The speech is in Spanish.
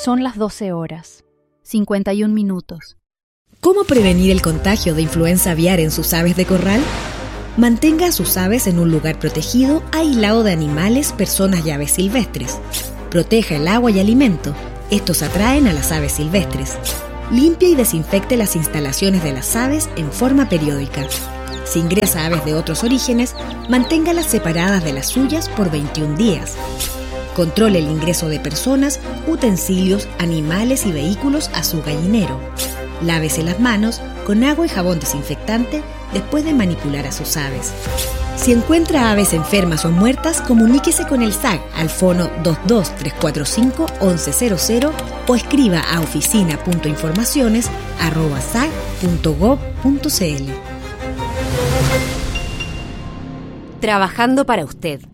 Son las 12 horas, 51 minutos. ¿Cómo prevenir el contagio de influenza aviar en sus aves de corral? Mantenga a sus aves en un lugar protegido, aislado de animales, personas y aves silvestres. Proteja el agua y alimento. Estos atraen a las aves silvestres. Limpie y desinfecte las instalaciones de las aves en forma periódica. Si ingresa aves de otros orígenes, manténgalas separadas de las suyas por 21 días. Controle el ingreso de personas, utensilios, animales y vehículos a su gallinero. Lávese las manos con agua y jabón desinfectante después de manipular a sus aves. Si encuentra aves enfermas o muertas, comuníquese con el SAG al fono 22345-1100 o escriba a oficina.informaciones@sag.gov.cl. Trabajando para usted.